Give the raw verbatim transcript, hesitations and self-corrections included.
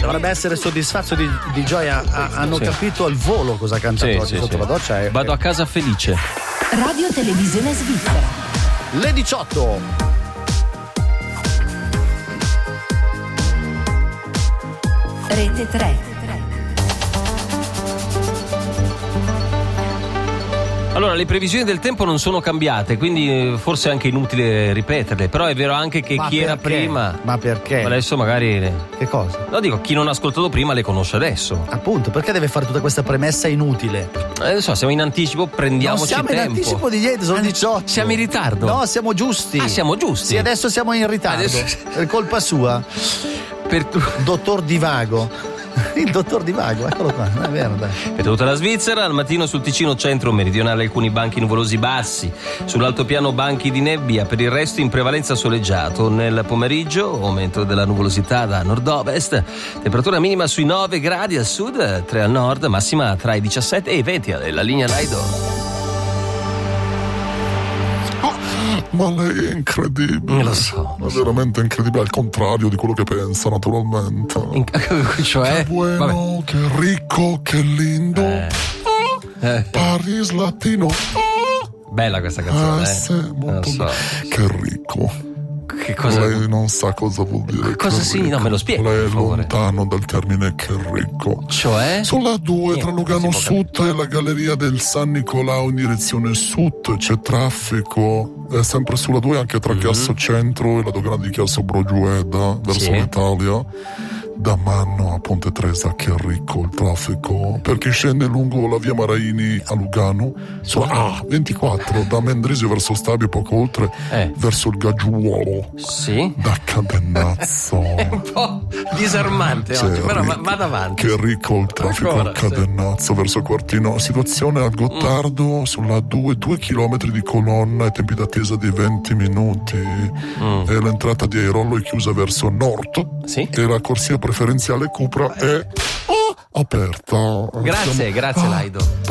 dovrebbe essere soddisfatto di, di gioia. Ha, hanno sì. capito al volo cosa ha cantato sì, oggi sì, sotto sì. la doccia. È, Vado a casa felice. Radio Televisione Svizzera. Le diciotto. Rete tre. Allora, le previsioni del tempo non sono cambiate, quindi forse è anche inutile ripeterle, però è vero anche che Ma chi era perché? prima. Ma perché? Adesso magari. Che cosa? No, dico, chi non ha ascoltato prima le conosce adesso. Appunto, perché deve fare tutta questa premessa inutile? Eh, non so, siamo in anticipo, prendiamoci Non siamo tempo. in anticipo di niente, sono diciotto. Siamo in ritardo. No, siamo giusti. Ah, siamo giusti. Sì, adesso siamo in ritardo. Adesso- È colpa sua. Per, tu... Dottor Divago. Il dottor Divago, eccolo qua, non è vero, dai. per tutta la Svizzera, al mattino sul Ticino centro meridionale alcuni banchi nuvolosi bassi, sull'altopiano banchi di nebbia, per il resto in prevalenza soleggiato. Nel pomeriggio aumento della nuvolosità da nord-ovest, temperatura minima sui nove gradi al sud, tre al nord, massima tra i diciassette e i venti. La linea Laido. Ma lei è incredibile. Lo so. È veramente incredibile, al contrario di quello che pensa, naturalmente. In... cioè? Che bueno, Vabbè. che ricco, che lindo. Eh. Eh. Paris latino. Bella questa canzone, Eh, eh. sì, molto Non so. be- Che ricco. Che cosa. Lei non sa cosa vuol dire. Cosa che sì? ricco. No, me lo spiego, Lei per è favore. lontano dal termine che ricco. Cioè? Sulla due Niente, tra Lugano non si può Sud e la galleria del San Nicolao in direzione sud c'è traffico. È sempre sulla due anche tra Mm-hmm. Chiasso Centro e la dogana di Chiasso Brogiueda verso Sì. l'Italia. Da Manno a Ponte Tresa, che ricco il traffico. Per chi scende lungo la via Maraini a Lugano, sulla A ventiquattro da Mendrisio verso Stabio, poco oltre, Eh. verso il Gaggiuolo. Sì? Da Cadennazzo. È un po' disarmante Cioè, oggi, però ricco- vada avanti. Che ricco il traffico Ancora, a Cadennazzo verso Quartino. Situazione al Gottardo sulla due, due chilometri di colonna e tempi d'attesa di venti minuti. Mm. E l'entrata di Airollo è chiusa verso nord. Sì? E la corsia preferenziale Cupra è oh, aperta. Grazie, Siamo- grazie Ah, Laido.